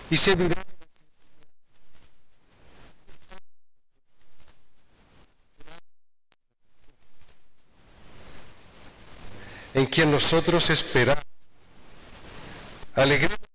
y se vivirá en quien nosotros esperamos. Alegremos